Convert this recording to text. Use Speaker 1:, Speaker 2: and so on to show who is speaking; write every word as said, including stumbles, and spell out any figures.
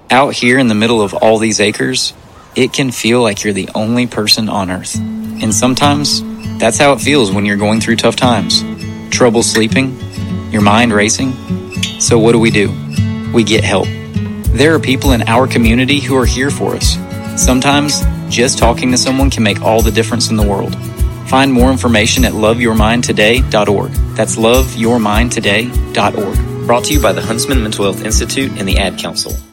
Speaker 1: Out here in the middle of all these acres, it can feel like you're the only person on earth. And sometimes, that's how it feels when you're going through tough times. Trouble sleeping, your mind racing. So what do we do? We get help. There are people in our community who are here for us. Sometimes, just talking to someone can make all the difference in the world. Find more information at love your mind today dot org. That's love your mind today dot org. Brought to you by the Huntsman Mental Health Institute and the Ad Council.